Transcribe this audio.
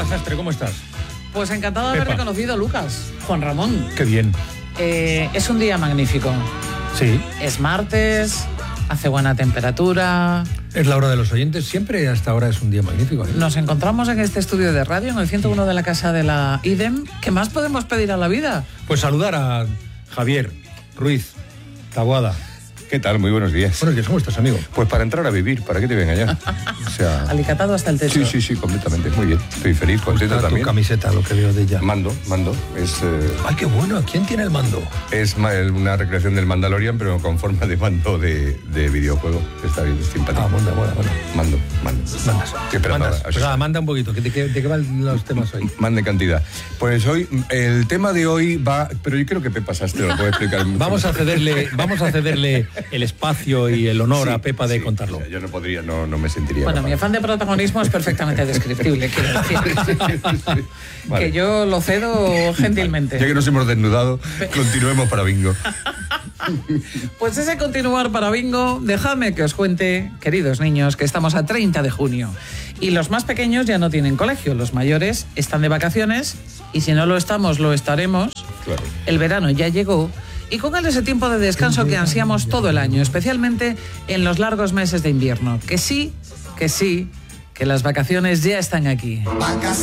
Sastre, ¿cómo estás? Pues encantado de haber conocido, Lucas. Juan Ramón. Qué bien. Es un día magnífico. Sí. Es martes, hace buena temperatura. Es la hora de los oyentes. Siempre hasta ahora es un día magnífico, ¿eh? Nos encontramos en este estudio de radio, en el 101 de la Casa de la IDEM. ¿Qué más podemos pedir a la vida? Pues saludar a Javier Ruiz Taboada. ¿Qué tal? Muy buenos días. Buenos días, ¿cómo estás, amigo? Pues para entrar a vivir, ¿para qué te ven allá? O sea... Alicatado hasta el techo. Sí, completamente. Muy bien. Estoy feliz, contento también. Tu camiseta, lo que veo de ella. Mando. Es, ¡Ay, qué bueno! ¿Quién tiene el mando? Es una recreación del Mandalorian, pero con forma de mando de videojuego. Está bien, es simpático. Bueno. Mando. Mandas. Pues manda un poquito. ¿De qué van los temas hoy? Mande cantidad. Pues hoy, el tema de hoy va... Pero yo creo que Pepa Sastre lo puede explicar mucho. Vamos a cederle el espacio y el honor a Pepa de contarlo. O sea, yo no podría, no me sentiría Bueno, capaz. mi afán de protagonismo es perfectamente descriptible, quiero decir. Vale. Que yo lo cedo gentilmente. Ya que nos hemos desnudado, continuemos para bingo. Pues ese continuar para bingo, dejadme que os cuente, queridos niños, que estamos a 30 de junio. Y los más pequeños ya no tienen colegio, los mayores están de vacaciones y si no lo estamos, lo estaremos. Claro. El verano ya llegó. Y con él ese tiempo de descanso que ansiamos todo el año, especialmente en los largos meses de invierno. Que sí, que las vacaciones ya están aquí.